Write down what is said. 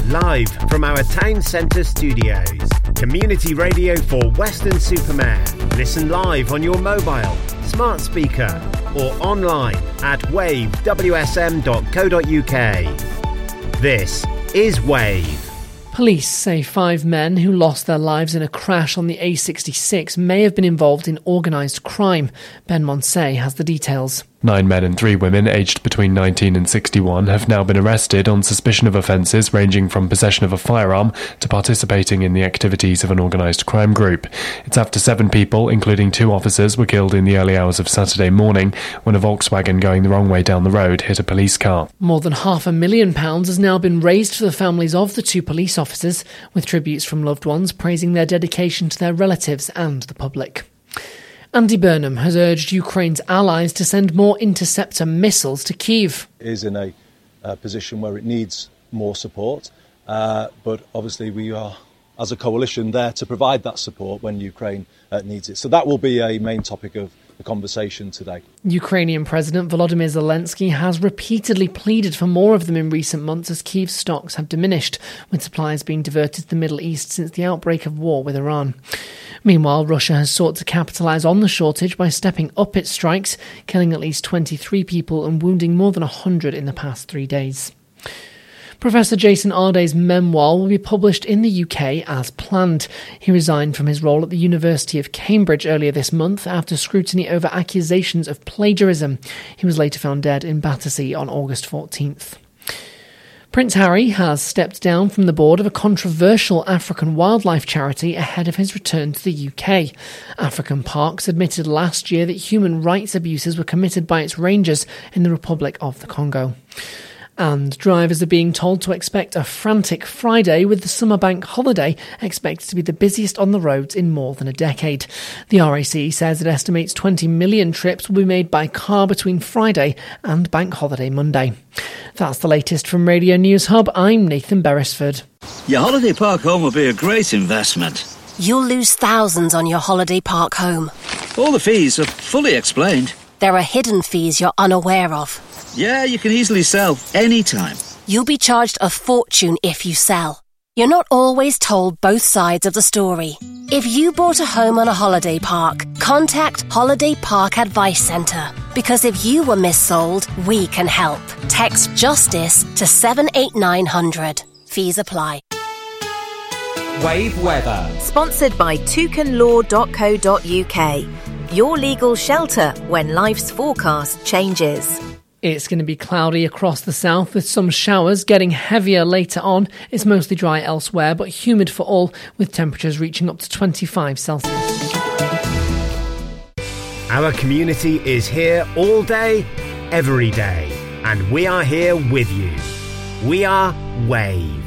live from our town centre studios. Community radio for Weston-super-Mare. Listen live on your mobile, smart speaker or online at wavewsm.co.uk. This is Wave. Police say 5 men who lost their lives in a crash on the A66 may have been involved in organised crime. Ben Monsey has the details. 9 men and 3 women aged between 19 and 61 have now been arrested on suspicion of offences ranging from possession of a firearm to participating in the activities of an organised crime group. It's after 7 people, including 2 officers, were killed in the early hours of Saturday morning when a Volkswagen going the wrong way down the road hit a police car. More than £500,000 has now been raised for the families of the 2 police officers, with tributes from loved ones praising their dedication to their relatives and the public. Andy Burnham has urged Ukraine's allies to send more interceptor missiles to Kyiv. It is in a position where it needs more support, but obviously we are, as a coalition, there to provide that support when Ukraine needs it. So that will be a main topic of the conversation today. Ukrainian President Volodymyr Zelensky has repeatedly pleaded for more of them in recent months as Kyiv's stocks have diminished, with supplies being diverted to the Middle East since the outbreak of war with Iran. Meanwhile, Russia has sought to capitalise on the shortage by stepping up its strikes, killing at least 23 people and wounding more than 100 in the past 3 days. Professor Jason Arday's memoir will be published in the UK as planned. He resigned from his role at the University of Cambridge earlier this month after scrutiny over accusations of plagiarism. He was later found dead in Battersea on August 14th. Prince Harry has stepped down from the board of a controversial African wildlife charity ahead of his return to the UK. African Parks admitted last year that human rights abuses were committed by its rangers in the Republic of the Congo. And drivers are being told to expect a frantic Friday, with the summer bank holiday expected to be the busiest on the roads in more than a decade. The RAC says it estimates 20 million trips will be made by car between Friday and Bank Holiday Monday. That's the latest from Radio News Hub. I'm Nathan Beresford. Your holiday park home will be a great investment. You'll lose thousands on your holiday park home. All the fees are fully explained. There are hidden fees you're unaware of. Yeah, you can easily sell anytime. You'll be charged a fortune if you sell. You're not always told both sides of the story. If you bought a home on a holiday park, contact Holiday Park Advice Centre. Because if you were missold, we can help. Text JUSTICE to 78900. Fees apply. Wave weather. Sponsored by toucanlaw.co.uk. Your legal shelter when life's forecast changes. It's going to be cloudy across the south with some showers getting heavier later on. It's mostly dry elsewhere, but humid for all, with temperatures reaching up to 25 Celsius. Our community is here all day, every day, and we are here with you. We are Wave.